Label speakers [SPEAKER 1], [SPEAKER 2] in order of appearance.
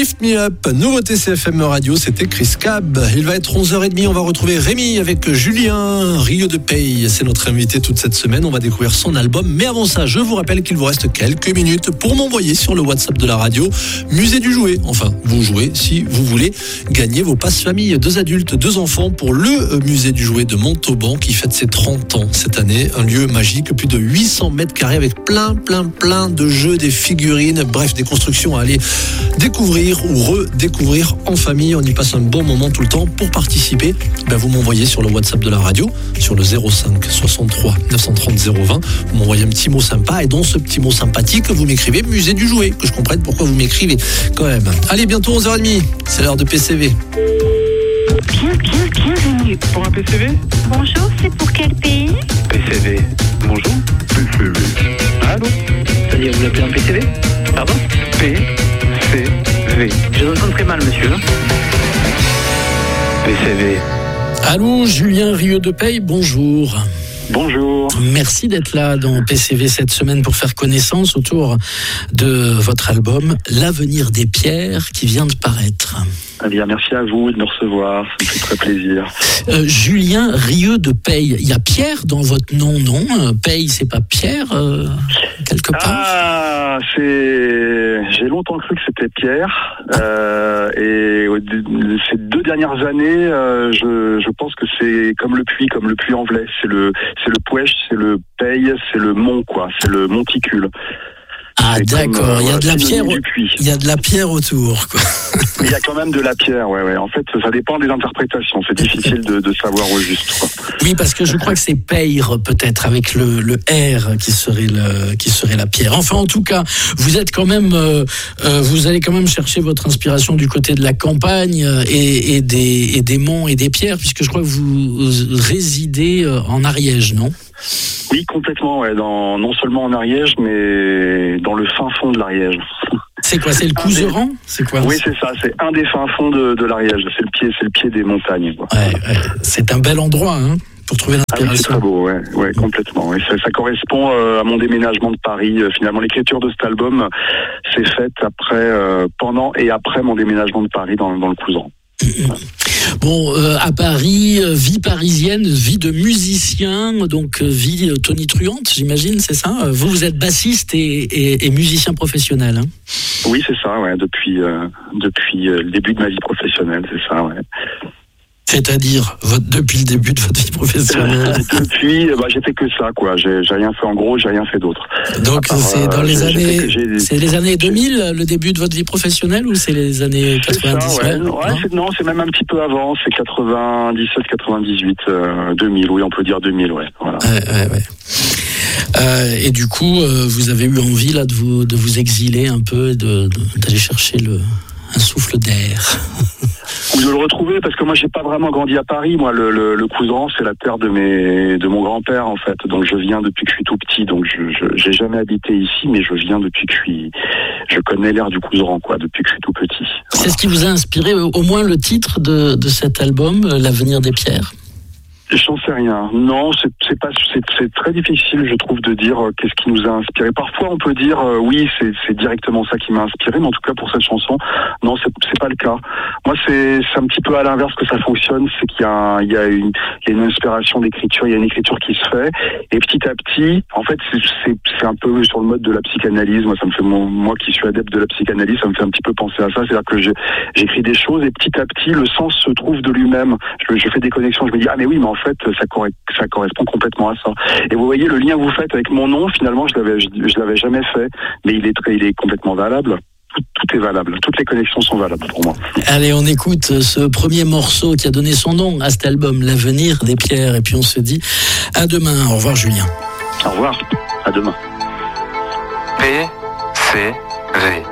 [SPEAKER 1] Lift Me Up, nouveauté CFM Radio, c'était Chris Cab. Il va être 11h30, on va retrouver Rémi avec Julien Rieux de Pays. C'est notre invité toute cette semaine, on va découvrir son album. Mais avant ça, je vous rappelle qu'il vous reste quelques minutes pour m'envoyer sur le WhatsApp de la radio Musée du Jouet. Enfin, vous jouez si vous voulez gagner vos passes famille, 2 adultes, 2 enfants pour le Musée du Jouet de Montauban qui fête ses 30 ans cette année. Un lieu magique, plus de 800 mètres carrés avec plein de jeux, des figurines, bref, des constructions à aller découvrir ou redécouvrir en famille. On y passe un bon moment tout le temps. Pour participer, vous m'envoyez sur le WhatsApp de la radio, sur le 05 63 930 020. Vous m'envoyez un petit mot sympa et dans ce petit mot sympathique, vous m'écrivez Musée du Jouet, que je comprenne pourquoi vous m'écrivez quand même. Allez, bientôt 11h30, c'est l'heure de PCV.
[SPEAKER 2] Bienvenue.
[SPEAKER 3] Pour un PCV ?
[SPEAKER 2] Bonjour, c'est pour quel pays ?
[SPEAKER 3] PCV. Bonjour. PCV. Allô ?
[SPEAKER 4] C'est-à-dire, vous appelez un PCV ? Pardon ?
[SPEAKER 3] PCV.
[SPEAKER 4] Je vous entends très mal, monsieur.
[SPEAKER 3] PCV.
[SPEAKER 1] Allô, Julien Rieux de Pays, bonjour.
[SPEAKER 3] Bonjour.
[SPEAKER 1] Merci d'être là dans PCV cette semaine pour faire connaissance autour de votre album L'Avenir des Pierres qui vient de paraître.
[SPEAKER 3] Eh bien, merci à vous de me recevoir, ça me fait très plaisir.
[SPEAKER 1] Julien Rieux de Pays, il y a Pierre dans votre nom, non ? Pays, c'est pas Pierre, quelque part ?
[SPEAKER 3] Ah, j'ai longtemps cru que c'était Pierre, et ces 2 dernières années, je pense que c'est comme le puits en velay, c'est le Pouèche, c'est le Pays, c'est le mont, quoi, c'est le monticule.
[SPEAKER 1] Ah,
[SPEAKER 3] c'est
[SPEAKER 1] d'accord,
[SPEAKER 3] comme,
[SPEAKER 1] il y a de la pierre, il y a de la pierre autour, quoi.
[SPEAKER 3] Il y a quand même de la pierre, ouais. En fait, ça dépend des interprétations. C'est difficile de savoir au juste, quoi.
[SPEAKER 1] Oui, parce que je crois que c'est Peyre, peut-être, avec le R qui serait la pierre. Enfin, en tout cas, vous êtes quand même, vous allez quand même chercher votre inspiration du côté de la campagne et des monts et des pierres, puisque je crois que vous résidez en Ariège, non ?
[SPEAKER 3] Oui, complètement, ouais. Non seulement en Ariège, mais dans le fin fond de l'Ariège.
[SPEAKER 1] C'est quoi ? C'est le Couserans ? C'est quoi ?
[SPEAKER 3] Oui, c'est ça. C'est un des fins fonds de l'Ariège. C'est le pied des montagnes, quoi.
[SPEAKER 1] Ouais. C'est un bel endroit, hein, pour trouver l'inspiration.
[SPEAKER 3] Ah oui, c'est très beau, ouais, complètement. Ouais. Ça correspond à mon déménagement de Paris. Finalement, l'écriture de cet album s'est faite pendant et après mon déménagement de Paris dans le Couserans.
[SPEAKER 1] Bon, à Paris, vie parisienne, vie de musicien, donc vie tonitruante, j'imagine, c'est ça ? Vous êtes bassiste et musicien professionnel, hein ?
[SPEAKER 3] Oui, c'est ça, ouais, depuis le début de ma vie professionnelle, c'est ça, ouais.
[SPEAKER 1] C'est-à-dire depuis le début de votre vie professionnelle.
[SPEAKER 3] Depuis, j'ai fait que ça, quoi. J'ai rien fait en gros, j'ai rien fait d'autre.
[SPEAKER 1] Donc c'est dans les années, c'est les années 2000, le début de votre vie professionnelle, ou c'est les années 90 ?
[SPEAKER 3] C'est ça, ouais. C'est même un petit peu avant. C'est 97, 98, 2000. Oui, on peut dire 2000, ouais. Voilà.
[SPEAKER 1] Ouais. Et du coup, vous avez eu envie là de vous exiler un peu, d'aller chercher un souffle d'air.
[SPEAKER 3] Ou de le retrouver, parce que moi j'ai pas vraiment grandi à Paris. Moi le Couserans, c'est la terre de mon grand-père, en fait. Donc je viens depuis que je suis tout petit. Donc j'ai jamais habité ici, mais je viens depuis que je connais l'air du Couserans, quoi, depuis que je suis tout petit. Voilà.
[SPEAKER 1] C'est ce qui vous a inspiré au moins le titre de cet album, L'Avenir des Pierres ?
[SPEAKER 3] J'en sais rien. Non, c'est très difficile, je trouve, de dire qu'est-ce qui nous a inspiré. Parfois, on peut dire oui, c'est directement ça qui m'a inspiré, mais en tout cas pour cette chanson, non, c'est pas le cas. Moi, c'est un petit peu à l'inverse que ça fonctionne, c'est qu'il y a une inspiration d'écriture, il y a une écriture qui se fait, et petit à petit, en fait, c'est un peu sur le mode de la psychanalyse. Moi, ça me fait moi qui suis adepte de la psychanalyse, ça me fait un petit peu penser à ça. C'est-à-dire que j'écris des choses et petit à petit, le sens se trouve de lui-même. Je fais des connexions, je me dis mais oui, mais en fait, ça correspond complètement à ça. Et vous voyez, le lien que vous faites avec mon nom, finalement, je l'avais jamais fait, mais il est complètement valable. Tout est valable. Toutes les connexions sont valables pour moi.
[SPEAKER 1] Allez, on écoute ce premier morceau qui a donné son nom à cet album, L'Avenir des Pierres. Et puis on se dit à demain. Au revoir, Julien.
[SPEAKER 3] Au revoir. À demain.
[SPEAKER 5] PCV.